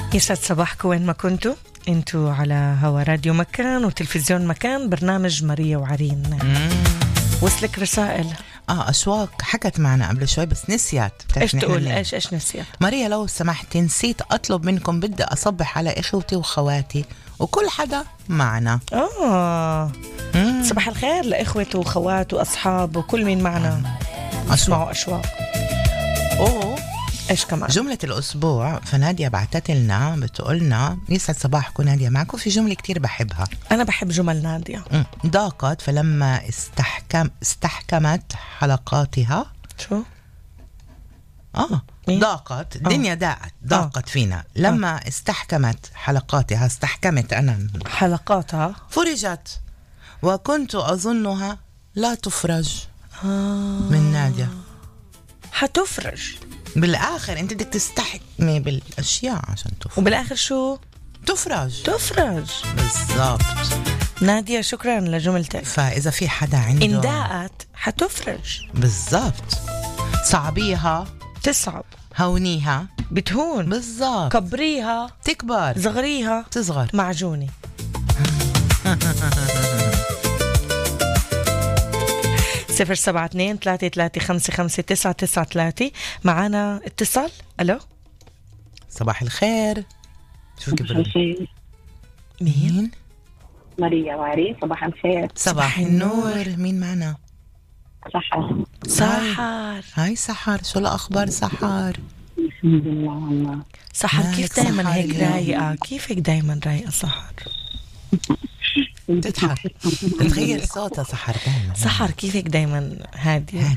يسعد صباحكم وين ما كنتوا. انتوا على هوا راديو مكان وتلفزيون مكان، برنامج ماريا وعرين. وصلك رسائل؟ أشواق حكت معنا قبل شوي بس نسيت. ايش تقول؟ ايش نسيت؟ ماريا لو سمحت نسيت أطلب منكم، بدي أصبح على إخوتي وخواتي وكل حدا معنا. صباح الخير لإخوته وخوات وأصحاب وكل مين معنا. اسمعوا أشواق. إيش كمان؟ جملة الأسبوع، فنادية بعتت لنا بتقولنا يسعد صباحكم نادية معكم. في جملة كتير بحبها، أنا بحب جمل نادية. ضاقت فلما استحكمت حلقاتها. شو؟ ضاقت الدنيا، ضاقت فينا لما استحكمت حلقاتها. استحكمت أنا حلقاتها، فرجت وكنت أظنها لا تفرج. من نادية. حتفرج بالآخر أنت بدك تستحكمي بالأشياء عشان تفرج، وبالآخر شو؟ تفرج. بالضبط نادية، شكرا لجملتك. فإذا في حدا عنده إن داقت حتفرج. بالضبط. صعبيها تصعب، هونيها بتهون. بالضبط. كبريها تكبر، صغريها تصغر. معجوني. صفر 72-3355-993. معانا اتصال. ألو، صباح الخير. شو صباح الخير. مين؟ ماريا وعرين. صباح الخير. صباح النور. مين معنا؟ سحر. هاي سحر، شو الأخبار سحر؟ الحمد لله والله. سحر كيف دايما هيك رايقة؟ كيفك دايما رايقة سحر؟ تضحك تغير صوتها سحر دايما. سحر كيفك دايما هادية؟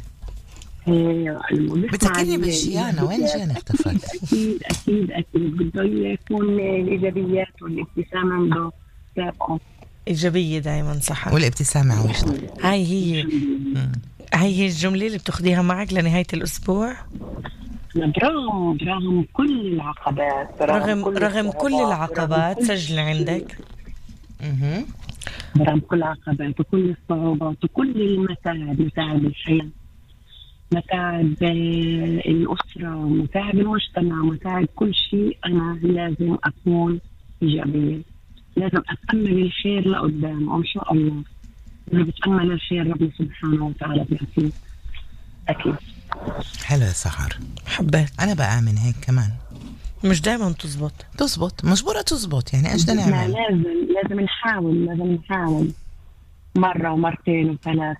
بتذكرني بجيانا. وين جيانا اختفت؟ أكيد بده يكون الإيجابيات والابتسامة عنده تابعه. إيجابية دايما سحر، والابتسامة عوجنا. هاي هي الجملة اللي بتاخديها معك لنهاية الأسبوع. رغم كل العقبات، رغم كل العقبات سجل عندك. رغم كل العقبات وكل الصعوبات وكل المتاعب، متاعب الحياة، متاعب الأسرة، متاعب المجتمع، متاعب كل شيء، أنا لازم أكون إيجابية. لازم أتأمل الخير لقدام، وإن شاء الله اللي بتأمل الخير ربنا سبحانه وتعالى بيعطيه. أكيد. حلو يا سحر، حبيت. أنا بآمن هيك كمان. مش دايما تزبط، مجبورة تزبط. يعني إيش بدنا نعمل؟ لازم نحاول مرة ومرتين وثلاث.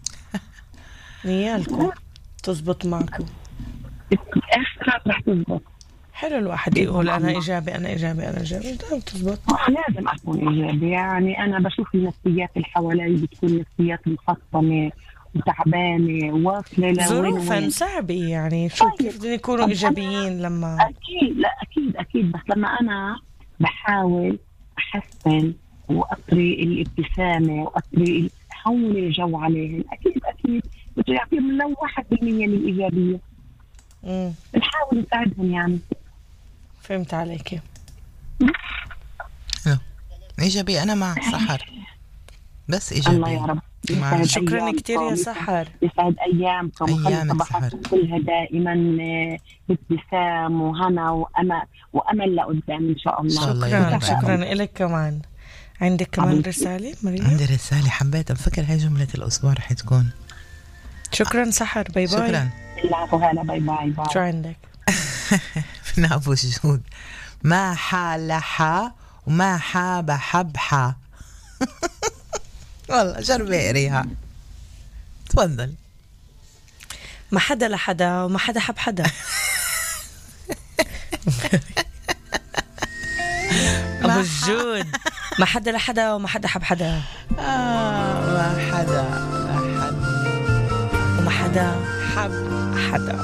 نيالكم تزبط معكم، آخر رح تزبط. حلو الواحد يقول أنا إيجابي دائما تزبط. لازم أكون إيجابي. يعني أنا بشوف النفسيات اللي حوالي بتكون نفسيات محطمة وتعبانة واصلة ظروفا صعبة. يعني شو كيف بدهم يكونوا إيجابيين لما أكيد بس لما أنا بحاول أحسن وأطري الابتسامة وأطري أحول الجو عليهم، أكيد بده يعطيهم لو 1% من الإيجابية. بنحاول نساعدهم. يعني فهمت عليك. حلو، إيجابي. أنا مع سحر، بس إيجابي. الله يا رب. شكرا كتير يا سحر. يسعد أيامكم. أيامك سحر كلها دائما بابتسام وهنا وأمل لقدام إن شاء الله. شكرا لك. كمان عندك كمان رسالة مريم؟ عندي رسالة، حبيت أفكر هاي جملة الأسبوع رح تكون. شكرا سحر، باي باي. شكرا. هلا باي باي. شو عندك؟ من أبو جود، ما حالحا وما حاب حبحا. والله جربي اقريها. تفضل. ما حدا لحدا وما حدا حب حدا. أبو الجود، ما حدا لحدا وما حدا حب حدا. ما حدا وما حدا حب حدا.